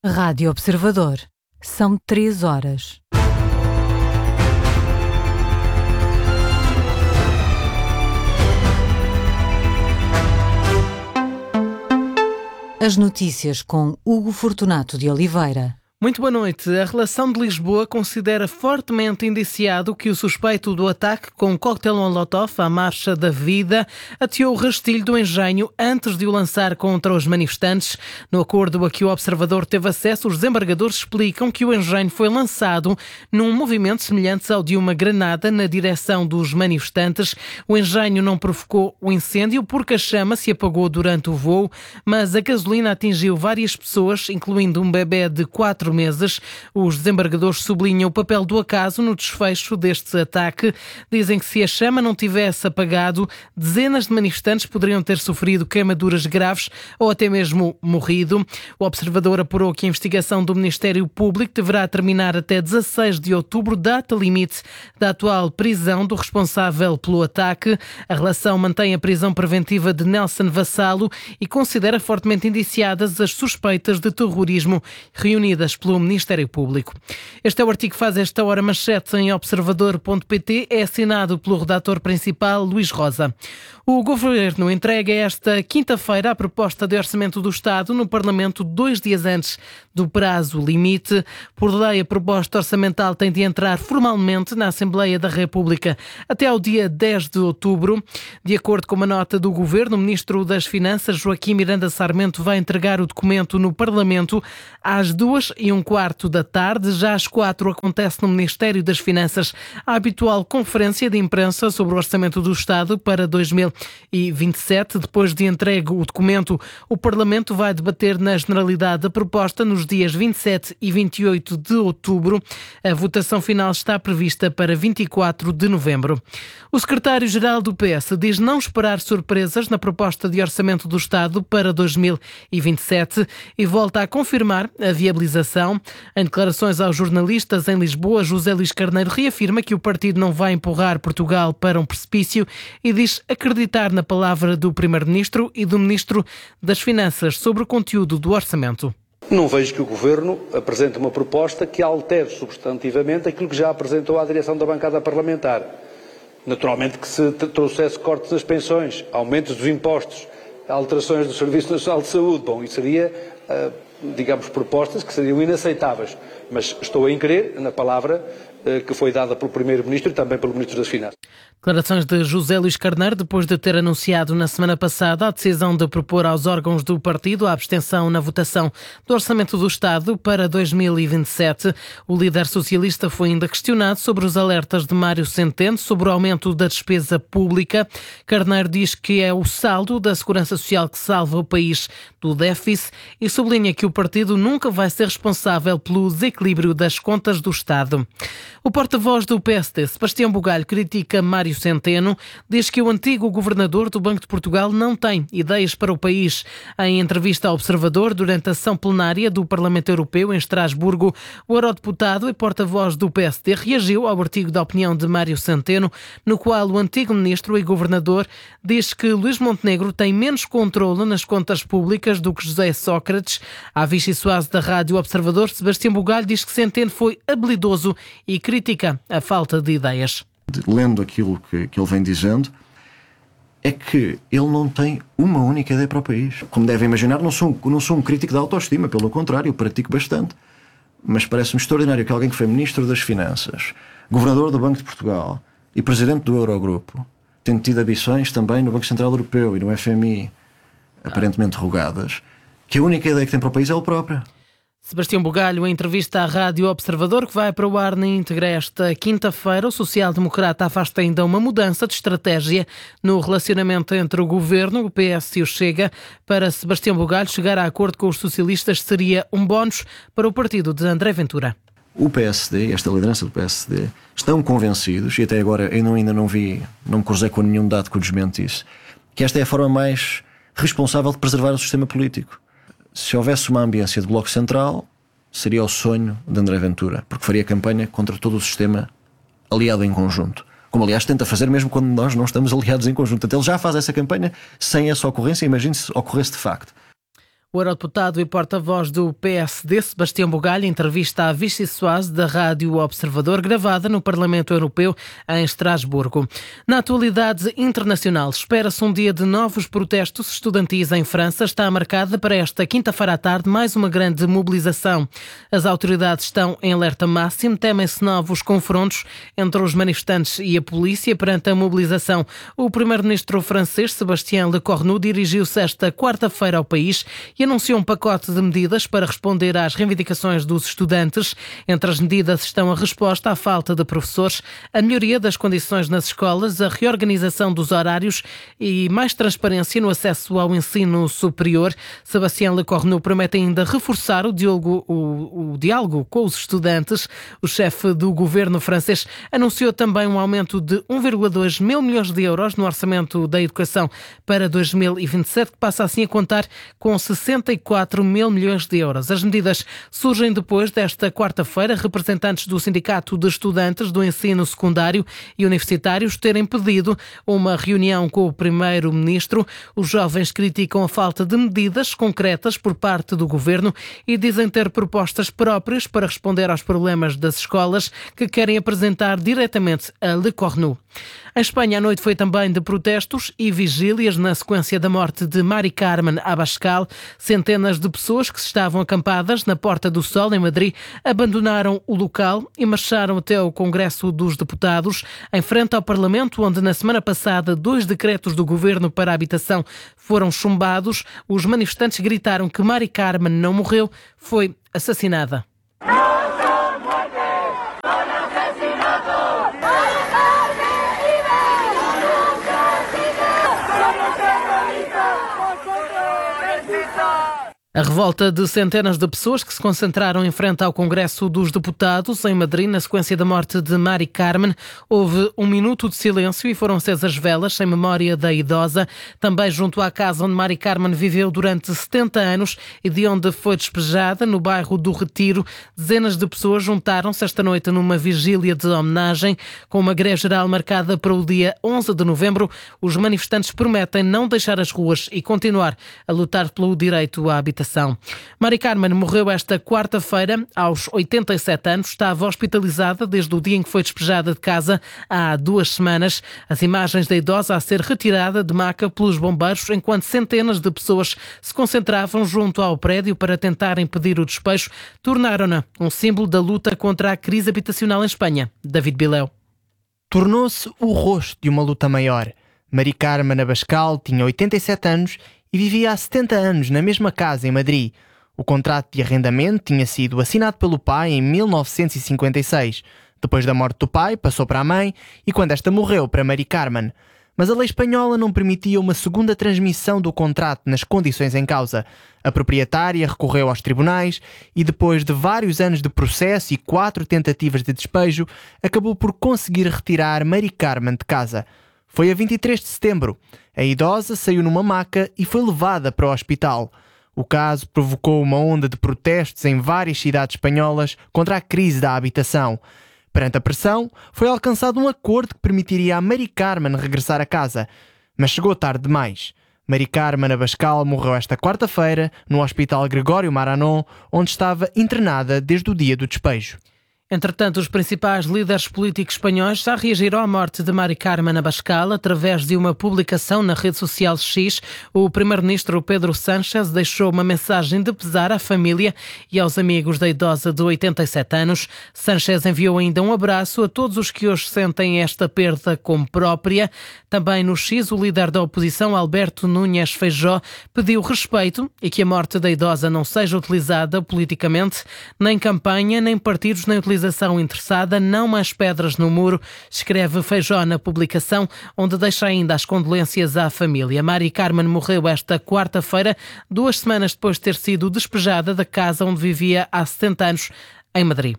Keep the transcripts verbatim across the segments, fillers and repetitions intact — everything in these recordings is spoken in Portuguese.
Rádio Observador. São três horas. As notícias com Hugo Fortunato de Oliveira. Muito boa noite. A relação de Lisboa considera fortemente indiciado que o suspeito do ataque com um coquetel Molotov à Marcha da Vida ateou o rastilho do engenho antes de o lançar contra os manifestantes. No acordo a que o Observador teve acesso, os desembargadores explicam que o engenho foi lançado num movimento semelhante ao de uma granada na direção dos manifestantes. O engenho não provocou o incêndio porque a chama se apagou durante o voo, mas a gasolina atingiu várias pessoas, incluindo um bebê de quatro meses. Os desembargadores sublinham o papel do acaso no desfecho deste ataque. Dizem que se a chama não tivesse apagado, dezenas de manifestantes poderiam ter sofrido queimaduras graves ou até mesmo morrido. O Observador apurou que a investigação do Ministério Público deverá terminar até dezasseis de outubro, data limite da atual prisão do responsável pelo ataque. A relação mantém a prisão preventiva de Nelson Vassalo e considera fortemente indiciadas as suspeitas de terrorismo reunidas pelo Ministério Público. Este é o artigo que faz esta hora manchete em observador ponto pt, é assinado pelo redator principal Luís Rosa. O Governo entrega esta quinta-feira a proposta de orçamento do Estado no Parlamento dois dias antes do prazo limite. Por lei, a proposta orçamental tem de entrar formalmente na Assembleia da República até ao dia dez de outubro. De acordo com uma nota do Governo, o Ministro das Finanças, Joaquim Miranda Sarmento, vai entregar o documento no Parlamento às duas e um quarto da tarde. Já às quatro acontece no Ministério das Finanças a habitual conferência de imprensa sobre o Orçamento do Estado para dois mil e vinte e sete. Depois de entregue o documento, o Parlamento vai debater na generalidade a proposta nos dias vinte e sete e vinte e oito de outubro. A votação final está prevista para vinte e quatro de novembro. O secretário-geral do P S diz não esperar surpresas na proposta de orçamento do Estado para dois mil e vinte e sete e volta a confirmar a viabilização. Em declarações aos jornalistas em Lisboa, José Luís Carneiro reafirma que o partido não vai empurrar Portugal para um precipício e diz acreditar na palavra do Primeiro-Ministro e do Ministro das Finanças sobre o conteúdo do orçamento. Não vejo que o Governo apresente uma proposta que altere substantivamente aquilo que já apresentou à direção da bancada parlamentar. Naturalmente que se trouxesse cortes nas pensões, aumentos dos impostos, alterações do Serviço Nacional de Saúde, bom, isso seria, digamos, propostas que seriam inaceitáveis. Mas estou a crer na palavra que foi dada pelo Primeiro-Ministro e também pelo Ministro das Finanças. Declarações de José Luís Carneiro depois de ter anunciado na semana passada a decisão de propor aos órgãos do partido a abstenção na votação do Orçamento do Estado para dois mil e vinte e sete. O líder socialista foi ainda questionado sobre os alertas de Mário Centeno sobre o aumento da despesa pública. Carneiro diz que é o saldo da Segurança Social que salva o país do déficit e sublinha que o partido nunca vai ser responsável pelo desequilíbrio das contas do Estado. O porta-voz do P S D, Sebastião Bugalho, critica Mário Centeno, diz que o antigo governador do Banco de Portugal não tem ideias para o país. Em entrevista ao Observador, durante a sessão plenária do Parlamento Europeu em Estrasburgo, o eurodeputado e porta-voz do P S D reagiu ao artigo da opinião de Mário Centeno, no qual o antigo ministro e governador diz que Luís Montenegro tem menos controle nas contas públicas do que José Sócrates. À Vichy Soase da Rádio Observador, Sebastião Bugalho diz que Centeno foi habilidoso e critica a falta de ideias. Lendo aquilo que, que ele vem dizendo, é que ele não tem uma única ideia para o país. Como devem imaginar, não sou, não sou um crítico da autoestima, pelo contrário, eu pratico bastante. Mas parece-me extraordinário que alguém que foi Ministro das Finanças, Governador do Banco de Portugal e Presidente do Eurogrupo, tendo tido ambições também no Banco Central Europeu e no F M I, aparentemente rogadas, que a única ideia que tem para o país é ele próprio. Sebastião Bugalho, em entrevista à Rádio Observador, que vai para o ar na íntegra esta quinta-feira. O social-democrata afasta ainda uma mudança de estratégia no relacionamento entre o Governo, o P S e o Chega. Para Sebastião Bugalho, chegar a acordo com os socialistas seria um bónus para o partido de André Ventura. O P S D, esta liderança do P S D, estão convencidos, e até agora eu não, ainda não vi, não me cruzei com nenhum dado que o desmentisse, que esta é a forma mais responsável de preservar o sistema político. Se houvesse uma ambiência de Bloco Central, seria o sonho de André Ventura, porque faria campanha contra todo o sistema aliado em conjunto. Como, aliás, tenta fazer mesmo quando nós não estamos aliados em conjunto. Ele já faz essa campanha sem essa ocorrência, imagine se ocorresse de facto. O eurodeputado e porta-voz do P S D, Sebastião Bugalho, entrevista à Vichy Soase da Rádio Observador, gravada no Parlamento Europeu em Estrasburgo. Na atualidade internacional, espera-se um dia de novos protestos estudantis em França. Está marcada para esta quinta-feira à tarde mais uma grande mobilização. As autoridades estão em alerta máximo, temem-se novos confrontos entre os manifestantes e a polícia perante a mobilização. O primeiro-ministro francês, Sébastien Lecornu, dirigiu-se esta quarta-feira ao país e anunciou um pacote de medidas para responder às reivindicações dos estudantes. Entre as medidas estão a resposta à falta de professores, a melhoria das condições nas escolas, a reorganização dos horários e mais transparência no acesso ao ensino superior. Sébastien Lecornu promete ainda reforçar o diálogo, o, o diálogo com os estudantes. O chefe do governo francês anunciou também um aumento de um vírgula dois mil milhões de euros no orçamento da educação para dois mil e vinte e sete, que passa assim a contar com sessenta e quatro mil milhões de euros. As medidas surgem depois desta quarta-feira representantes do Sindicato de Estudantes do Ensino Secundário e Universitários terem pedido uma reunião com o primeiro-ministro. Os jovens criticam a falta de medidas concretas por parte do governo e dizem ter propostas próprias para responder aos problemas das escolas que querem apresentar diretamente a Lecornu. Em Espanha, a noite foi também de protestos e vigílias na sequência da morte de Mari Carmen Abascal. Centenas de pessoas que estavam acampadas na Porta do Sol, em Madrid, abandonaram o local e marcharam até o Congresso dos Deputados, em frente ao Parlamento, onde na semana passada dois decretos do Governo para a habitação foram chumbados. Os manifestantes gritaram que Mari Carmen não morreu, foi assassinada. A revolta de centenas de pessoas que se concentraram em frente ao Congresso dos Deputados em Madrid na sequência da morte de Mari Carmen. Houve um minuto de silêncio e foram acesas velas em memória da idosa, também junto à casa onde Mari Carmen viveu durante setenta anos e de onde foi despejada, no bairro do Retiro. Dezenas de pessoas juntaram-se esta noite numa vigília de homenagem. Com uma greve geral marcada para o dia onze de novembro, os manifestantes prometem não deixar as ruas e continuar a lutar pelo direito à habitação. Mari Carmen morreu esta quarta-feira aos oitenta e sete anos. Estava hospitalizada desde o dia em que foi despejada de casa há duas semanas. As imagens da idosa a ser retirada de maca pelos bombeiros enquanto centenas de pessoas se concentravam junto ao prédio para tentar impedir o despejo tornaram-na um símbolo da luta contra a crise habitacional em Espanha. David Bileu. Tornou-se o rosto de uma luta maior. Mari Carmen Abascal tinha oitenta e sete anos e vivia há setenta anos na mesma casa em Madrid. O contrato de arrendamento tinha sido assinado pelo pai em mil novecentos e cinquenta e seis. Depois da morte do pai, passou para a mãe e quando esta morreu, para Mari Carmen. Mas a lei espanhola não permitia uma segunda transmissão do contrato nas condições em causa. A proprietária recorreu aos tribunais e, depois de vários anos de processo e quatro tentativas de despejo, acabou por conseguir retirar Mari Carmen de casa. Foi a vinte e três de setembro. A idosa saiu numa maca e foi levada para o hospital. O caso provocou uma onda de protestos em várias cidades espanholas contra a crise da habitação. Perante a pressão, foi alcançado um acordo que permitiria a Mari Carmen regressar a casa. Mas chegou tarde demais. Mari Carmen Abascal morreu esta quarta-feira no Hospital Gregório Maranon, onde estava internada desde o dia do despejo. Entretanto, os principais líderes políticos espanhóis já reagiram à morte de Mari Carmen Abascal através de uma publicação na rede social X. O primeiro-ministro Pedro Sánchez deixou uma mensagem de pesar à família e aos amigos da idosa de oitenta e sete anos. Sánchez enviou ainda um abraço a todos os que hoje sentem esta perda como própria. Também no X, o líder da oposição, Alberto Núñez Feijóo, pediu respeito e que a morte da idosa não seja utilizada politicamente, nem campanha, nem partidos, nem utilização interessada, não mais pedras no muro, escreve Feijóo na publicação, onde deixa ainda as condolências à família. Mari Carmen morreu esta quarta-feira, duas semanas depois de ter sido despejada da casa onde vivia há setenta anos, em Madrid.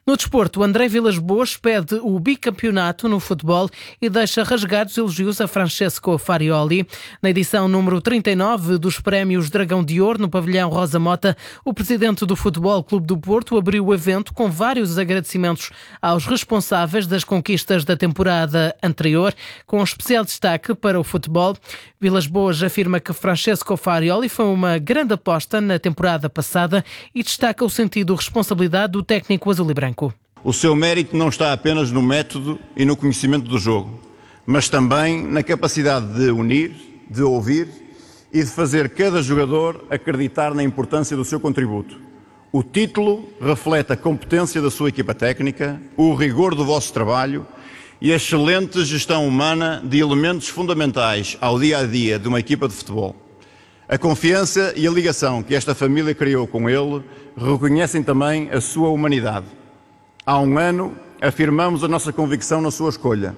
No desporto, André Vilas-Boas pede o bicampeonato no futebol e deixa rasgados elogios a Francesco Farioli. Na edição número trinta e nove dos Prémios Dragão de Ouro, no pavilhão Rosa Mota, o presidente do Futebol Clube do Porto abriu o evento com vários agradecimentos aos responsáveis das conquistas da temporada anterior, com especial destaque para o futebol. Vilas-Boas afirma que Francesco Farioli foi uma grande aposta na temporada passada e destaca o sentido de responsabilidade do técnico azul e branco. O seu mérito não está apenas no método e no conhecimento do jogo, mas também na capacidade de unir, de ouvir e de fazer cada jogador acreditar na importância do seu contributo. O título reflete a competência da sua equipa técnica, o rigor do vosso trabalho e a excelente gestão humana de elementos fundamentais ao dia-a-dia de uma equipa de futebol. A confiança e a ligação que esta família criou com ele reconhecem também a sua humanidade. Há um ano, afirmamos a nossa convicção na sua escolha.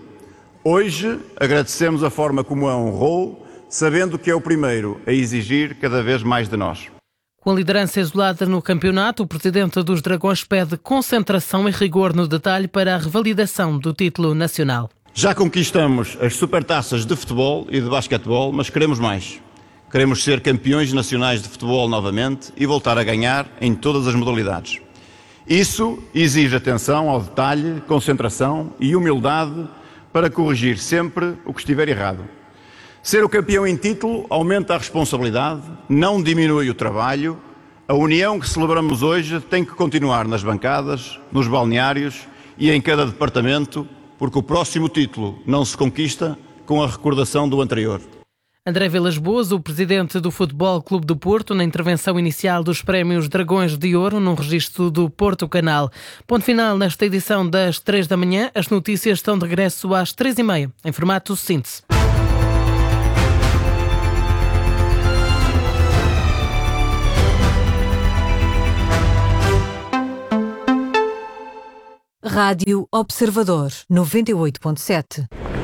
Hoje, agradecemos a forma como a honrou, sabendo que é o primeiro a exigir cada vez mais de nós. Com a liderança isolada no campeonato, o presidente dos Dragões pede concentração e rigor no detalhe para a revalidação do título nacional. Já conquistamos as supertaças de futebol e de basquetebol, mas queremos mais. Queremos ser campeões nacionais de futebol novamente e voltar a ganhar em todas as modalidades. Isso exige atenção ao detalhe, concentração e humildade para corrigir sempre o que estiver errado. Ser o campeão em título aumenta a responsabilidade, não diminui o trabalho. A união que celebramos hoje tem que continuar nas bancadas, nos balneários e em cada departamento, porque o próximo título não se conquista com a recordação do anterior. André Vilas-Boas, o presidente do Futebol Clube do Porto, na intervenção inicial dos Prémios Dragões de Ouro, num registro do Porto Canal. Ponto final nesta edição das três da manhã. As notícias estão de regresso às três e meia, em formato síntese. Rádio Observador, noventa e oito ponto sete.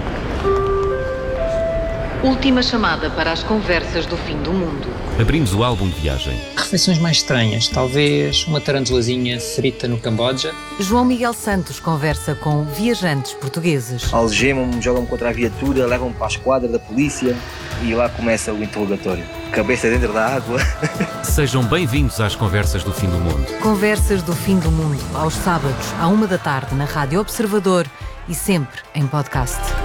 Última chamada para as conversas do fim do mundo. Abrimos o álbum de viagem. Refeições mais estranhas, talvez uma tarantulazinha frita no Camboja. João Miguel Santos conversa com viajantes portugueses. Algemam-me, jogam-me contra a viatura, levam-me para a esquadra da polícia e lá começa o interrogatório. Cabeça dentro da água. Sejam bem-vindos às conversas do fim do mundo. Conversas do fim do mundo, aos sábados, à uma da tarde, na Rádio Observador e sempre em podcast.